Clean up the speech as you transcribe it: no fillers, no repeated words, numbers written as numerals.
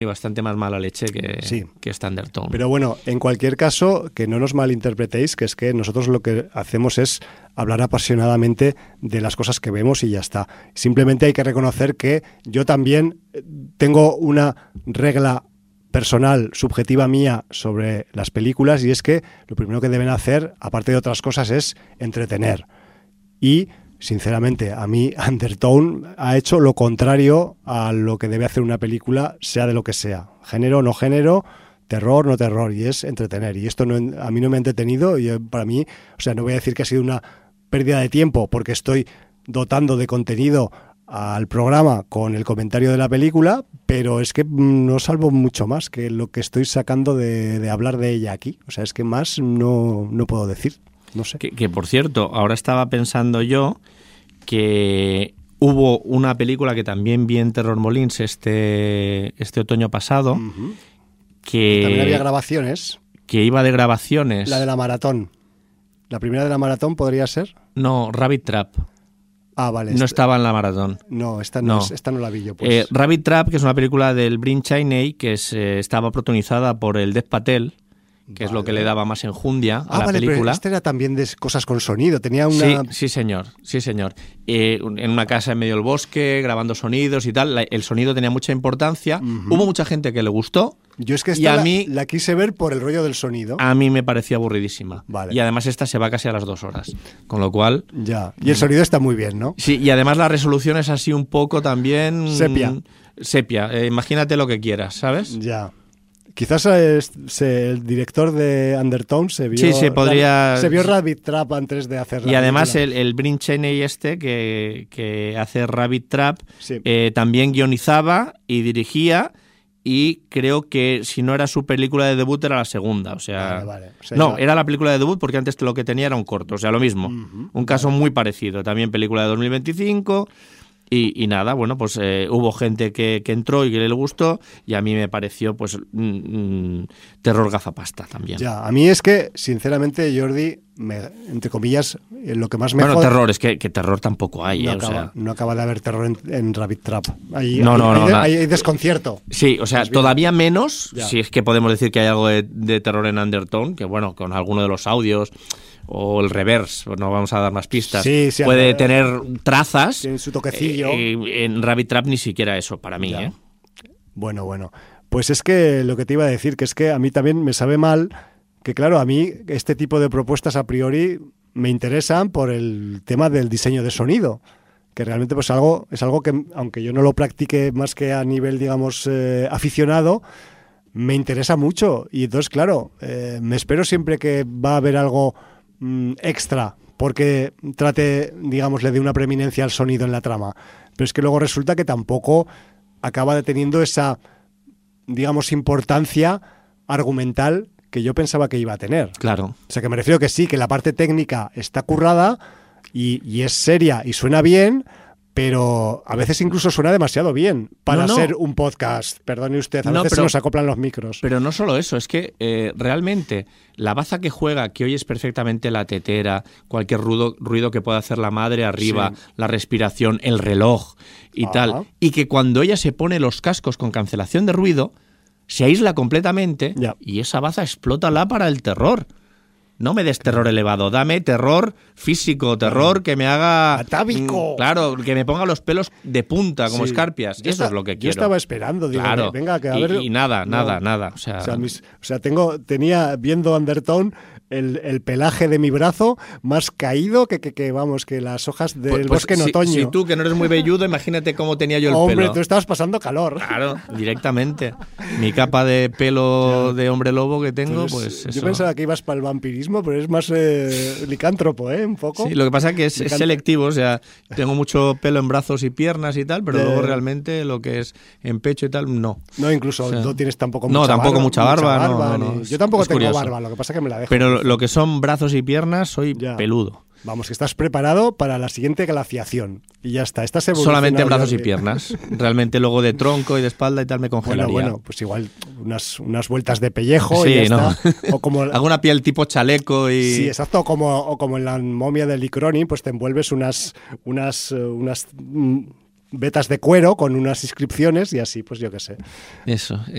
y bastante más mala leche Sí. que Thundertone. Pero bueno, en cualquier caso, que no nos malinterpretéis, que es que nosotros lo que hacemos es hablar apasionadamente de las cosas que vemos y ya está. Simplemente hay que reconocer que yo también tengo una regla personal, subjetiva mía sobre las películas, y es que lo primero que deben hacer, aparte de otras cosas, es entretener. Y sinceramente, a mí Thundertone ha hecho lo contrario a lo que debe hacer una película, sea de lo que sea. Género, no género, terror, no terror, y es entretener. Y esto a mí no me ha entretenido, y para mí, o sea, no voy a decir que ha sido una pérdida de tiempo, porque estoy dotando de contenido al programa con el comentario de la película, pero es que no salvo mucho más que lo que estoy sacando de hablar de ella aquí. O sea, es que más no puedo decir. No sé. Que por cierto, ahora estaba pensando yo que hubo una película que también vi en Terror Molins este otoño pasado, que también había grabaciones. Que iba de grabaciones. La de la maratón. ¿La primera de la maratón podría ser? No, Rabbit Trap. Ah, vale. No estaba en la maratón. No, esta no la vi yo. Pues. Rabbit Trap, que es una película del Brin Cheney, que estaba protagonizada por el Dev Patel, que es lo que le daba más enjundia a la película. Pero este era también de cosas con sonido, tenía una... Sí, señor. En una casa en medio del bosque, grabando sonidos y tal, el sonido tenía mucha importancia. Hubo mucha gente que le gustó. Yo es que la quise ver por el rollo del sonido. A mí me parecía aburridísima. Vale. Y además esta se va casi a las 2 horas, con lo cual... Ya, y el sonido está muy bien, ¿no? Sí, y además la resolución es así un poco también... Sepia, imagínate lo que quieras, ¿sabes? Ya. Quizás el director de Thundertone se vio... Sí, podría... Se vio Rabbit Trap antes de hacer... Y además el Brin Cheney que hace Rabbit Trap también guionizaba y dirigía, y creo que si no era su película de debut era la segunda. O sea, era la película de debut porque antes lo que tenía era un corto, o sea, lo mismo. Un caso muy parecido, también película de 2025... Y nada, bueno, pues hubo gente que entró y que le gustó, y a mí me pareció pues terror gafapasta también. Ya, a mí es que, sinceramente, Jordi, entre comillas, lo que más me jode... terror, es que terror tampoco hay. No acaba de haber terror en Rabbit Trap. Hay desconcierto. Sí, o sea, todavía menos, si es que podemos decir que hay algo de terror en Thundertone, que bueno, con alguno de los audios... o el reverse, no vamos a dar más pistas, puede tener trazas. Tiene su toquecillo. En Rabbit Trap ni siquiera eso, para mí. Bueno. Pues es que lo que te iba a decir, que es que a mí también me sabe mal, que claro, a mí este tipo de propuestas a priori me interesan por el tema del diseño de sonido, que realmente pues es algo que, aunque yo no lo practique más que a nivel, digamos, aficionado, me interesa mucho. Y entonces, claro, me espero siempre que va a haber algo extra porque trate, digamos, le dé una preeminencia al sonido en la trama, pero es que luego resulta que tampoco acaba teniendo esa, digamos, importancia argumental que yo pensaba que iba a tener. Claro. O sea, que me refiero que sí, que la parte técnica está currada y es seria y suena bien, pero a veces incluso suena demasiado bien para ser un podcast. Perdone usted, a veces se nos acoplan los micros. Pero no solo eso, es que realmente la baza que juega, que oyes perfectamente la tetera, cualquier ruido que pueda hacer la madre arriba, la respiración, el reloj y tal, y que cuando ella se pone los cascos con cancelación de ruido, se aísla completamente y esa baza explótala para el terror. No me des terror elevado, dame terror físico, terror que me haga... ¡Atávico! Claro, que me ponga los pelos de punta como escarpias. Eso es lo que quiero. Yo estaba esperando, digo, venga, que a ver... Y nada. O sea, tenía, viendo Thundertone, el pelaje de mi brazo más caído que las hojas del bosque en otoño. Si tú, que no eres muy velludo, imagínate cómo tenía yo el pelo. Hombre, tú estabas pasando calor. Claro, directamente. Mi capa de pelo de hombre lobo que tengo, pues eso. Yo pensaba que ibas para el vampirismo, pero es más licántropo, un poco. Sí, lo que pasa es que es selectivo, o sea, tengo mucho pelo en brazos y piernas y tal, pero luego realmente lo que es en pecho y tal, no. No, incluso no tienes tampoco mucha barba. No. Yo tampoco tengo barba, lo que pasa es que me la dejo. Pero lo que son brazos y piernas, soy peludo. Vamos, que estás preparado para la siguiente glaciación. Y ya está, estás evolucionando. Solamente en brazos y piernas. Realmente luego de tronco y de espalda y tal me congelaría. Bueno, pues igual unas vueltas de pellejo y ya está. O como alguna piel tipo chaleco y... Sí, exacto. O como en la momia de Lee Cronin, pues te envuelves unas betas de cuero con unas inscripciones y así, pues yo qué sé. Eso.